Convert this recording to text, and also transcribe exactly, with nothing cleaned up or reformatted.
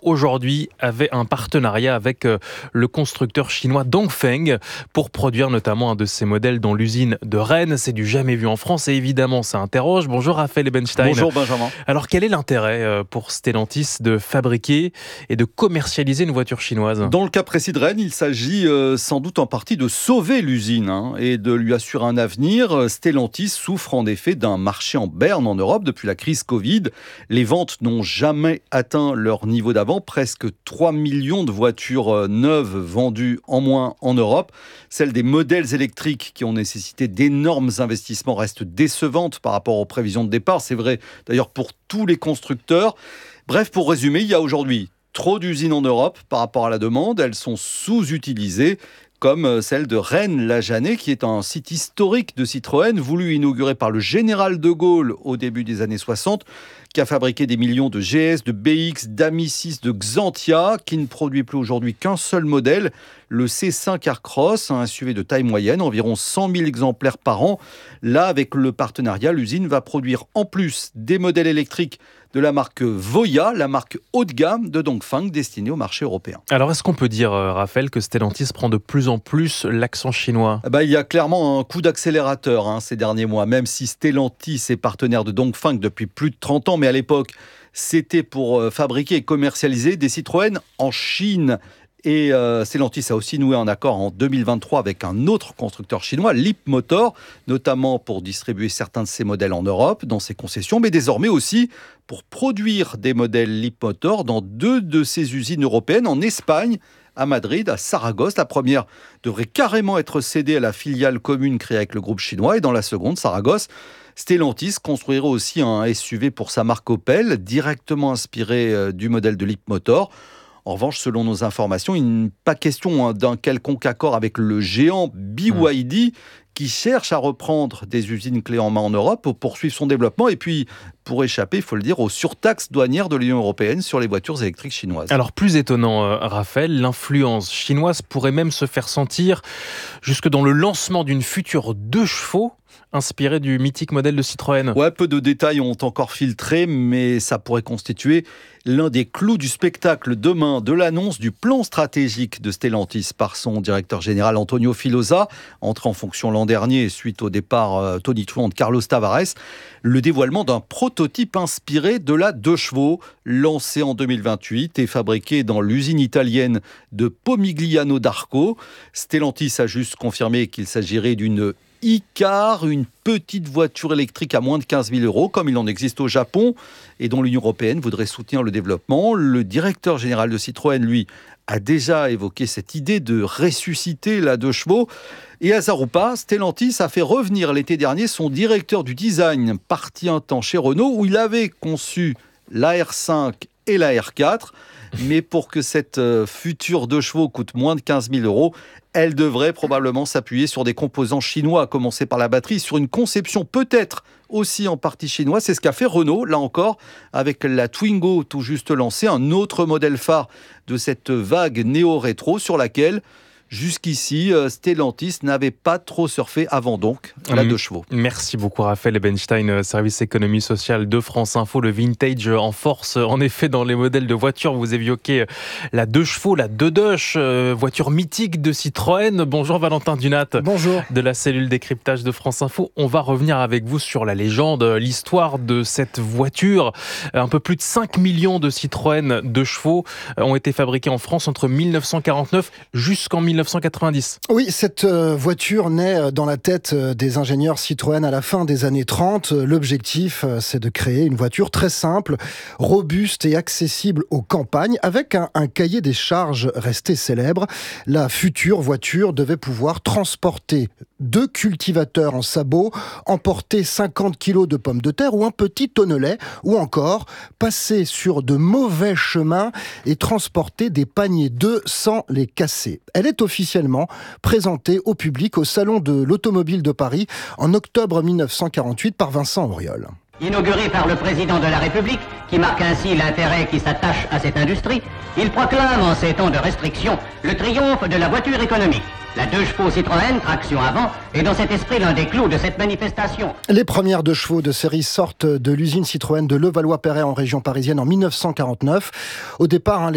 aujourd'hui avait un partenariat avec le constructeur chinois Dongfeng pour produire notamment un de ses modèles dans l'usine de Rennes. C'est du jamais vu en France et évidemment ça interroge. Bonjour Raphaël Ebenstein. Bonjour Benjamin. Alors quel est l'intérêt pour Stellantis de fabriquer et de commercialiser une voiture chinoise ? Dans le cas précis de Rennes, il s'agit euh, sans doute en partie de sauver l'usine hein, et de lui assurer un avenir. Stellantis souffre en effet d'un marché en berne en Europe depuis la crise Covid. Les ventes n'ont jamais atteint leur niveau d'avant. Presque trois millions de voitures neuves vendues en moins en Europe. Celles des modèles électriques qui ont nécessité d'énormes investissements restent décevantes par rapport aux prévisions de départ. C'est vrai d'ailleurs pour tous les constructeurs. Bref, pour résumer, il y a aujourd'hui trop d'usines en Europe par rapport à la demande. Elles sont sous-utilisées, comme celle de Rennes-la-Janée, qui est un site historique de Citroën, voulu inaugurer par le général de Gaulle au début des années soixante, qui a fabriqué des millions de G S, de B X, d'Ami six, de Xantia, qui ne produit plus aujourd'hui qu'un seul modèle, le C cinq Aircross, un S U V de taille moyenne, environ cent mille exemplaires par an. Là, avec le partenariat, l'usine va produire en plus des modèles électriques de la marque Voya, la marque haut de gamme de Dongfeng, destinée au marché européen. Alors, est-ce qu'on peut dire, Raphaël, que Stellantis prend de plus en plus l'accent chinois ? bah, Il y a clairement un coup d'accélérateur hein, ces derniers mois, même si Stellantis est partenaire de Dongfeng depuis plus de trente ans, mais à l'époque, c'était pour fabriquer et commercialiser des Citroën en Chine. Et euh, Stellantis a aussi noué un accord en deux mille vingt-trois avec un autre constructeur chinois, Leapmotor, notamment pour distribuer certains de ses modèles en Europe, dans ses concessions, mais désormais aussi pour produire des modèles Leapmotor dans deux de ses usines européennes, en Espagne, à Madrid, à Saragosse. La première devrait carrément être cédée à la filiale commune créée avec le groupe chinois, et dans la seconde, Saragosse, Stellantis construira aussi un S U V pour sa marque Opel, directement inspiré euh, du modèle de Leapmotor. En revanche, selon nos informations, il n'est pas question d'un quelconque accord avec le géant B Y D qui cherche à reprendre des usines clés en main en Europe pour poursuivre son développement et puis pour échapper, il faut le dire, aux surtaxes douanières de l'Union européenne sur les voitures électriques chinoises. Alors plus étonnant, euh, Raphaël, l'influence chinoise pourrait même se faire sentir jusque dans le lancement d'une future deux chevaux inspiré du mythique modèle de Citroën. Ouais, peu de détails ont encore filtré, mais ça pourrait constituer l'un des clous du spectacle demain de l'annonce du plan stratégique de Stellantis par son directeur général Antonio Filosa, entré en fonction l'an dernier suite au départ euh, tonitruant de Carlos Tavares, le dévoilement d'un prototype inspiré de la deux chevaux, lancé en deux mille vingt-huit et fabriqué dans l'usine italienne de Pomigliano d'Arco. Stellantis a juste confirmé qu'il s'agirait d'une e-car, une petite voiture électrique à moins de quinze mille euros, comme il en existe au Japon, et dont l'Union européenne voudrait soutenir le développement. Le directeur général de Citroën, lui, a déjà évoqué cette idée de ressusciter la deux chevaux. Et hasard ou pas, Stellantis a fait revenir l'été dernier son directeur du design, parti un temps chez Renault, où il avait conçu la R cinq et la R quatre. Mais pour que cette future deux chevaux coûte moins de quinze mille euros, elle devrait probablement s'appuyer sur des composants chinois, à commencer par la batterie, sur une conception peut-être aussi en partie chinoise. C'est ce qu'a fait Renault, là encore, avec la Twingo tout juste lancée, un autre modèle phare de cette vague néo-rétro sur laquelle jusqu'ici, Stellantis n'avait pas trop surfé avant donc la deux chevaux. Merci beaucoup Raphaël Ebenstein, service économie sociale de France Info. Le vintage en force, en effet, dans les modèles de voitures. Vous évoquez la deux chevaux, la deux Dush, voiture mythique de Citroën. Bonjour Valentin Dunat. Bonjour. De la cellule décryptage de France Info. On va revenir avec vous sur la légende, l'histoire de cette voiture. Un peu plus de cinq millions de Citroën deux chevaux ont été fabriqués en France entre mille neuf cent quarante-neuf jusqu'en mille neuf cent quatre-vingt-dix. Oui, cette voiture naît dans la tête des ingénieurs Citroën à la fin des années trente. L'objectif, c'est de créer une voiture très simple, robuste et accessible aux campagnes, avec un, un cahier des charges resté célèbre. La future voiture devait pouvoir transporter deux cultivateurs en sabot, emporter cinquante kilos de pommes de terre ou un petit tonnelet, ou encore passer sur de mauvais chemins et transporter des paniers d'œufs sans les casser. Elle est officiellement présentée au public au Salon de l'Automobile de Paris en octobre mille neuf cent quarante-huit par Vincent Auriol. Inauguré par le président de la République, qui marque ainsi l'intérêt qui s'attache à cette industrie, il proclame en ces temps de restriction le triomphe de la voiture économique. La deux chevaux Citroën, traction avant, est dans cet esprit l'un des clous de cette manifestation. Les premières deux chevaux de série sortent de l'usine Citroën de Levallois-Perret en région parisienne en mille neuf cent quarante-neuf. Au départ, hein,